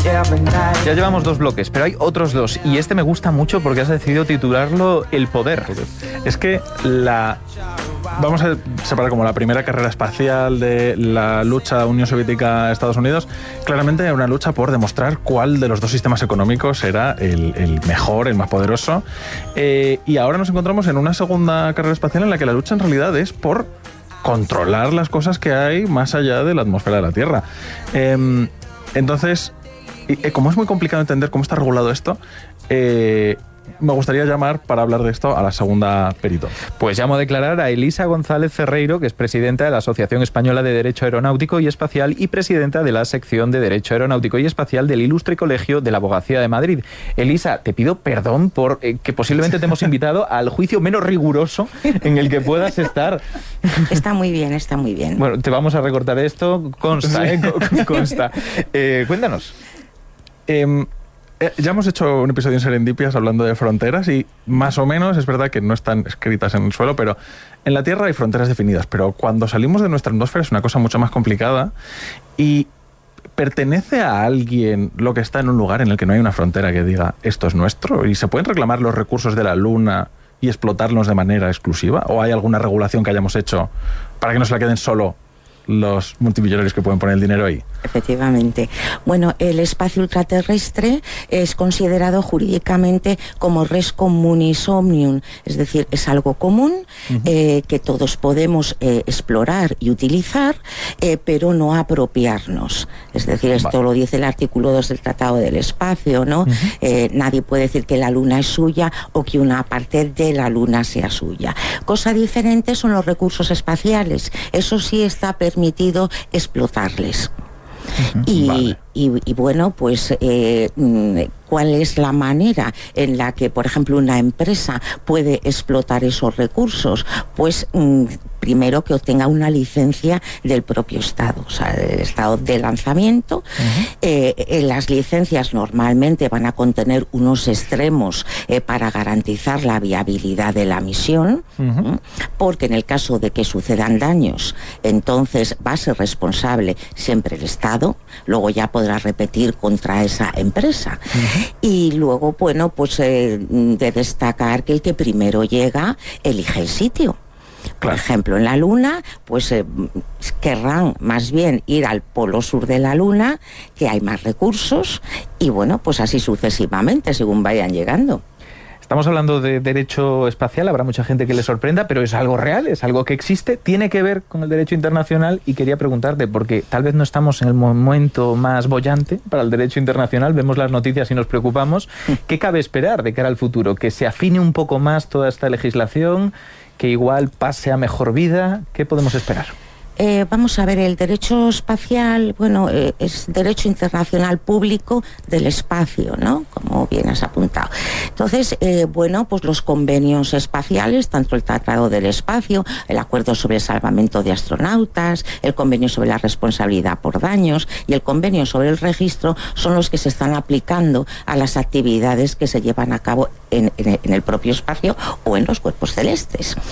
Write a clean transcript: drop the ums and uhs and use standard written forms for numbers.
Ya llevamos 2 bloques, pero hay otros 2, y este me gusta mucho porque has decidido titularlo El Poder. Es que vamos a separar como la primera carrera espacial de la lucha Unión Soviética-Estados Unidos. Claramente era una lucha por demostrar cuál de los dos sistemas económicos era el mejor, el más poderoso. Y ahora nos encontramos en una segunda carrera espacial en la que la lucha en realidad es por controlar las cosas que hay más allá de la atmósfera de la Tierra. Entonces, como es muy complicado entender cómo está regulado esto, me gustaría llamar para hablar de esto a la segunda perito. Pues llamo a declarar a Elisa González Ferreiro, que es presidenta de la Asociación Española de Derecho Aeronáutico y Espacial y presidenta de la sección de Derecho Aeronáutico y Espacial del Ilustre Colegio de la Abogacía de Madrid. Elisa, te pido perdón por que posiblemente te hemos invitado al juicio menos riguroso en el que puedas estar. Está muy bien, está muy bien. Bueno, te vamos a recortar esto, consta, consta. Cuéntanos. Ya hemos hecho un episodio en Serendipias hablando de fronteras y más o menos es verdad que no están escritas en el suelo, pero en la Tierra hay fronteras definidas, pero cuando salimos de nuestra atmósfera es una cosa mucho más complicada. Y ¿pertenece a alguien lo que está en un lugar en el que no hay una frontera que diga esto es nuestro? ¿Y se pueden reclamar los recursos de la Luna y explotarlos de manera exclusiva? ¿O hay alguna regulación que hayamos hecho para que no se la queden solo los multimillonarios que pueden poner el dinero ahí? Efectivamente. Bueno, el espacio ultraterrestre es considerado jurídicamente como res communis omnium, es decir, es algo común que todos podemos explorar y utilizar, pero no apropiarnos. Es decir, esto lo dice el artículo 2 del Tratado del Espacio, ¿no? Nadie puede decir que la Luna es suya o que una parte de la Luna sea suya. Cosa diferente son los recursos espaciales. Eso sí está permitido explotarles. Y bueno, pues ¿cuál es la manera en la que, por ejemplo, una empresa puede explotar esos recursos? Pues primero que obtenga una licencia del propio Estado, o sea, del Estado de lanzamiento. Las licencias normalmente van a contener unos extremos para garantizar la viabilidad de la misión, porque en el caso de que sucedan daños, entonces va a ser responsable siempre el Estado, luego ya podrá repetir contra esa empresa. Y luego, bueno, pues de destacar que el que primero llega elige el sitio. Por ejemplo, en la Luna, pues querrán más bien ir al polo sur de la Luna, que hay más recursos, y bueno, pues así sucesivamente, según vayan llegando. Estamos hablando de derecho espacial, habrá mucha gente que le sorprenda, pero es algo real, es algo que existe, tiene que ver con el derecho internacional, y quería preguntarte, porque tal vez no estamos en el momento más boyante para el derecho internacional, vemos las noticias y nos preocupamos. ¿Qué cabe esperar de cara al futuro? ¿Que se afine un poco más toda esta legislación? ¿Que igual pase a mejor vida? ¿Qué podemos esperar? Vamos a ver, el derecho espacial, bueno, es derecho internacional público del espacio, ¿no? Como bien has apuntado. Entonces, bueno, pues los convenios espaciales, tanto el Tratado del Espacio, el Acuerdo sobre el Salvamento de Astronautas, el Convenio sobre la Responsabilidad por Daños y el Convenio sobre el Registro, son los que se están aplicando a las actividades que se llevan a cabo en el propio espacio o en los cuerpos celestes.